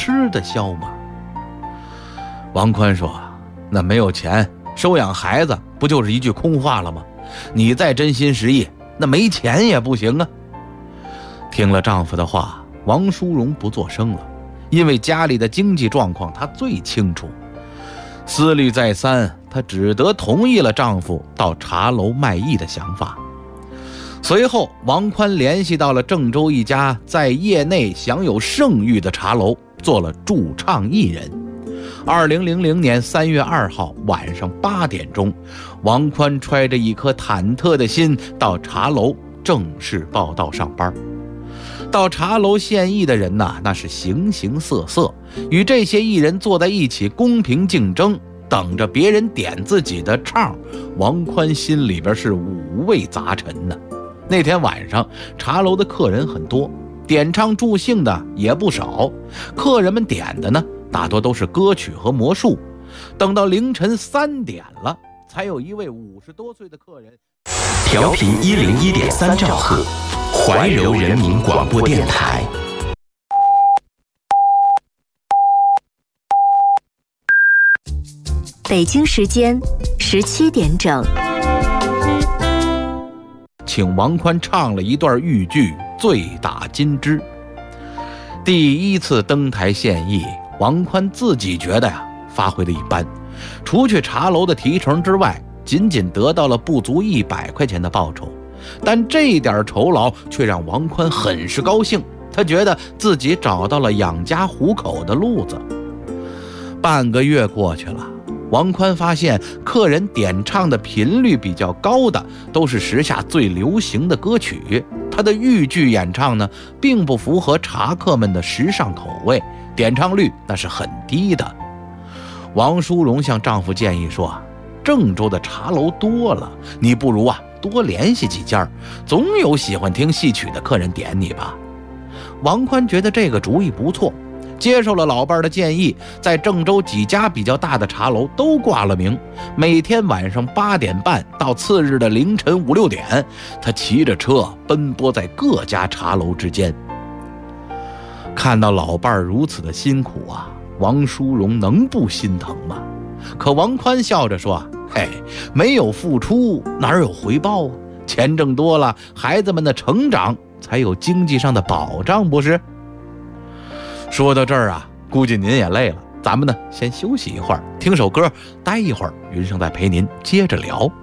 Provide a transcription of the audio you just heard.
吃得消吗？王宽说，那没有钱收养孩子不就是一句空话了吗？你再真心实意，那没钱也不行啊。听了丈夫的话，王淑荣不作声了，因为家里的经济状况她最清楚。思虑再三，她只得同意了丈夫到茶楼卖艺的想法。随后王宽联系到了郑州一家在业内享有盛誉的茶楼，做了驻唱艺人。2000年3月2号晚上8点钟，王宽揣着一颗忐忑的心到茶楼正式报到上班。到茶楼献艺的人呐，那是形形色色，与这些艺人坐在一起公平竞争，等着别人点自己的唱。王宽心里边是五味杂陈呢。那天晚上茶楼的客人很多，点唱助兴的也不少，客人们点的呢大多都是歌曲和魔术。等到凌晨3点了，才有一位50多岁的客人。 调频101.3兆赫，怀柔人民广播电台。 北京时间17点整， 请王宽唱了一段豫剧《醉打金枝》。第一次登台献艺，王宽自己觉得发挥的一般，除去茶楼的提成之外，仅仅得到了不足100块钱的报酬，但这点酬劳却让王宽很是高兴，他觉得自己找到了养家糊口的路子。半个月过去了，王宽发现客人点唱的频率比较高的都是时下最流行的歌曲，他的豫剧演唱呢并不符合茶客们的时尚口味，点唱率那是很低的。王淑荣向丈夫建议说，郑州的茶楼多了，你不如多联系几家，总有喜欢听戏曲的客人点你吧。王宽觉得这个主意不错，接受了老伴的建议，在郑州几家比较大的茶楼都挂了名，每天晚上8点半到次日的凌晨5、6点，他骑着车奔波在各家茶楼之间。看到老伴如此的辛苦王淑荣能不心疼吗？可王宽笑着说，嘿，没有付出哪有回报钱挣多了，孩子们的成长才有经济上的保障，不是？说到这儿估计您也累了，咱们呢先休息一会儿，听首歌，待一会儿云生再陪您接着聊。